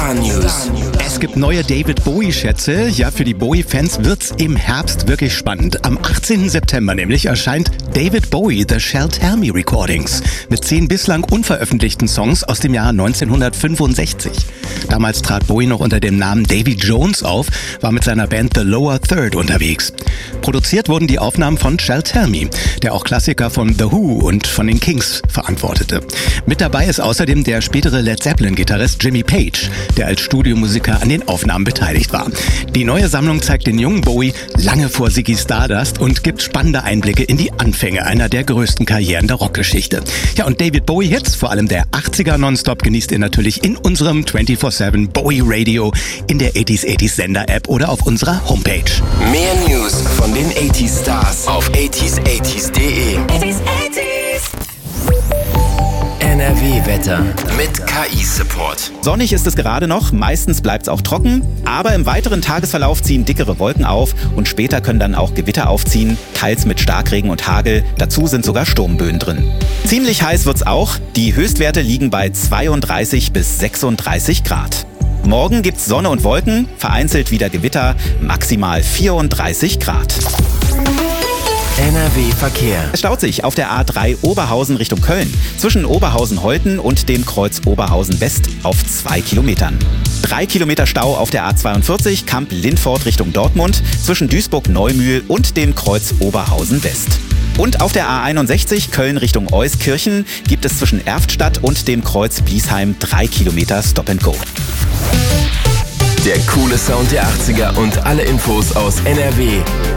Star News. Es gibt neue David Bowie-Schätze. Ja, für die Bowie-Fans wird's im Herbst wirklich spannend. Am 18. September nämlich erscheint David Bowie The Shel Talmy Recordings mit 10 bislang unveröffentlichten Songs aus dem Jahr 1965. Damals trat Bowie noch unter dem Namen Davy Jones auf, war mit seiner Band The Lower Third unterwegs. Produziert wurden die Aufnahmen von Shel Talmy, der auch Klassiker von The Who und von den Kings verantwortete. Mit dabei ist außerdem der spätere Led Zeppelin-Gitarrist Jimmy Page, der als Studiomusiker an den Aufnahmen beteiligt war. Die neue Sammlung zeigt den jungen Bowie lange vor Ziggy Stardust und gibt spannende Einblicke in die Anfänge einer der größten Karrieren der Rockgeschichte. Ja, und David Bowie-Hits, vor allem der 80er Nonstop, genießt ihr natürlich in unserem 24/7 Bowie Radio, in der 80s Sender-App oder auf unserer Homepage. Mehr News von den 80s Stars auf 80s80s.de. NRW-Wetter mit KI-Support. Sonnig ist es gerade noch, meistens bleibt es auch trocken, aber im weiteren Tagesverlauf ziehen dickere Wolken auf und später können dann auch Gewitter aufziehen, teils mit Starkregen und Hagel, dazu sind sogar Sturmböen drin. Ziemlich heiß wird's auch, die Höchstwerte liegen bei 32 bis 36 Grad. Morgen gibt's Sonne und Wolken, vereinzelt wieder Gewitter, maximal 34 Grad. NRW-Verkehr. Es staut sich auf der A3 Oberhausen Richtung Köln zwischen Oberhausen-Holten und dem Kreuz Oberhausen-West auf 2 Kilometern. 3 Kilometer Stau auf der A42 Kamp-Lindfort Richtung Dortmund zwischen Duisburg-Neumühl und dem Kreuz Oberhausen-West. Und auf der A61 Köln Richtung Euskirchen gibt es zwischen Erftstadt und dem Kreuz Bliesheim 3 Kilometer Stop and Go. Der coole Sound der 80er und alle Infos aus NRW